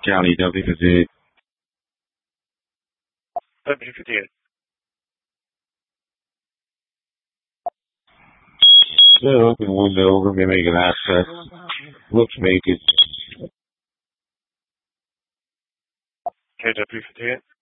County, W58. W58. The open window, we're going to make an access. Looks make it. Okay, W58.